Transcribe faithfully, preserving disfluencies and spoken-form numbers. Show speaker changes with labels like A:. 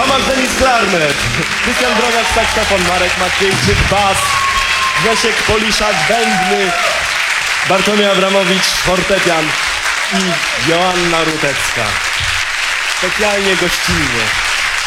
A: Tomasz Denis klarnet, Krystian Droniak saksofon, Marek Maciejczyk bas, Grzesiek Poliszak bębny, Bartłomiej Abramowicz fortepian i Joanna Rutecka. Specjalnie gościnnie.